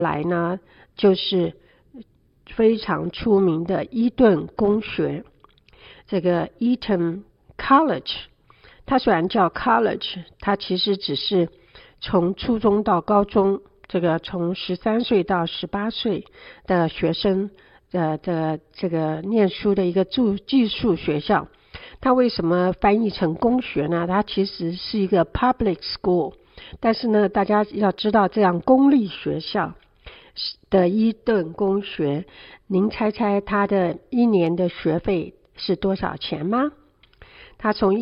来呢，就是非常出名的伊顿公学，这个 Eton College。它虽然叫 college， 它其实只是从初中到高中，这个从13岁到18岁的学生的这个念书的一个寄宿学校。它为什么翻译成公学呢？它其实是一个 public school， 但是呢，大家要知道这样公立学校的伊顿公学，您猜猜它的一年的学费是多少钱吗？它从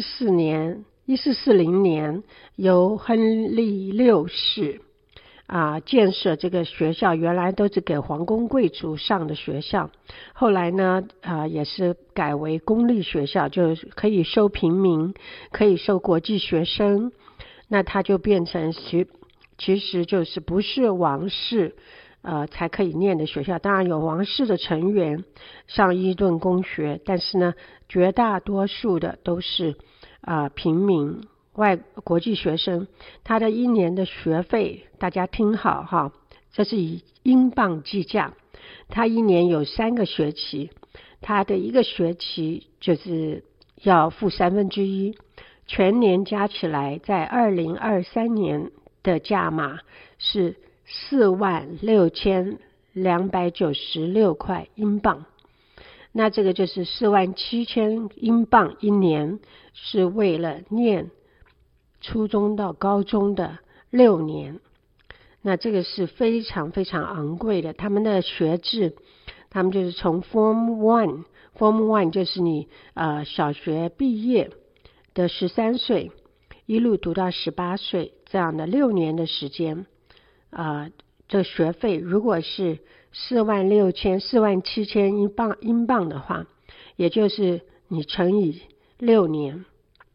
1440年由亨利6世建设这个学校，原来都是给皇宫贵族上的学校，后来呢也是改为公立学校，就可以收平民，可以收国际学生。那它就变成其实就是不是王室才可以念的学校，当然有王室的成员上伊顿公学，但是呢，绝大多数的都是平民国际学生。他的一年的学费，大家听好哈，这是以英镑计价。他一年有3个学期，他的一个学期就是要付1/3，全年加起来在2023年的价码是46296块英镑。那这个就是47000英镑一年，是为了念初中到高中的6年。那这个是非常非常昂贵的。他们的学制，他们就是从 Form 1就是你小学毕业的13岁一路读到18岁，这样的6年的时间这学费如果是47000英镑的话，也就是你乘以6年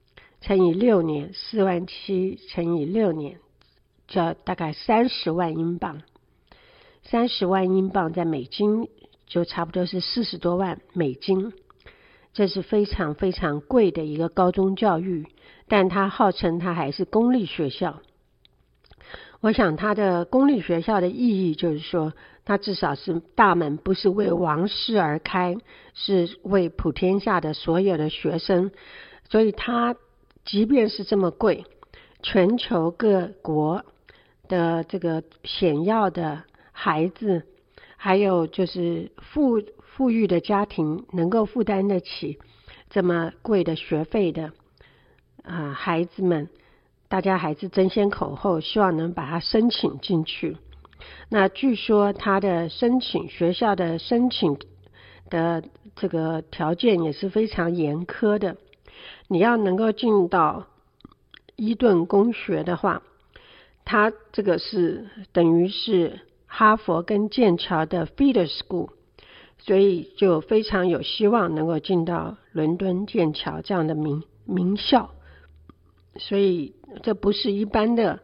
47000乘以6年，就要大概30万英镑。30万英镑在美金就差不多是40多万美金，这是非常非常贵的一个高中教育，但它号称它还是公立学校。我想它的公立学校的意义就是说，它至少是大门不是为王室而开，是为普天下的所有的学生。所以它即便是这么贵，全球各国的这个显要的孩子，还有就是富裕的家庭能够负担得起这么贵的学费的孩子们，大家还是争先恐后希望能把它申请进去。那据说他的学校的申请的这个条件也是非常严苛的。你要能够进到伊顿公学的话，它这个是等于是哈佛跟剑桥的 feeder school， 所以就非常有希望能够进到伦敦、剑桥这样的名校。所以这不是一般的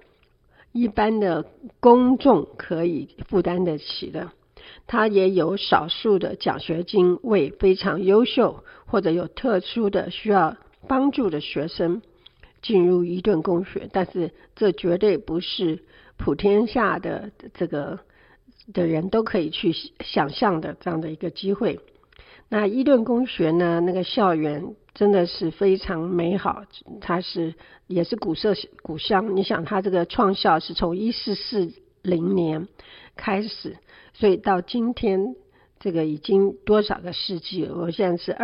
公众可以负担得起的。它也有少数的奖学金为非常优秀或者有特殊的需要帮助的学生进入伊顿公学，但是这绝对不是普天下的人都可以去想象的这样的一个机会。那伊顿公学呢，那个校园真的是非常美好，它也是古色古香。你想它这个创校是从1440年开始，所以到今天这个已经多少个世纪了？我现在是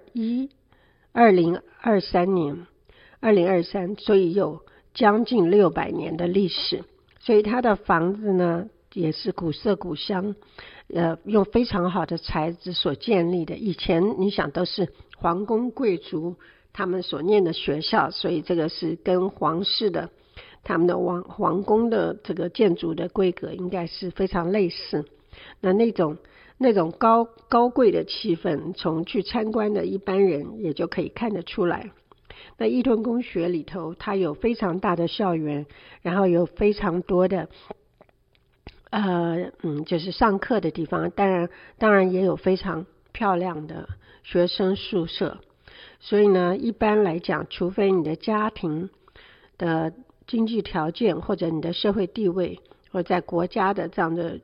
2023年，2023，所以有将近600年的历史。所以它的房子呢也是古色古香，用非常好的材质所建立的。以前你想都是皇宫贵族他们所念的学校，所以这个是跟皇室的他们的皇宫的这个建筑的规格应该是非常类似。那种高贵的气氛，从去参观的一般人也就可以看得出来。那伊顿公学里头，它有非常大的校园，然后有非常多的就是上课的地方，当然也有非常漂亮的学生宿舍。所以呢，一般来讲，除非你的家庭的经济条件或者你的社会地位，或在国家的这样的